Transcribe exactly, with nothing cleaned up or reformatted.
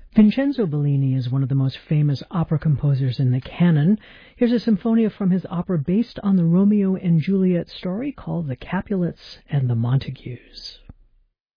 Vincenzo Bellini is one of the most famous opera composers in the canon. Here's a symphonia from his opera based on the Romeo and Juliet story called The Capulets and the Montagues.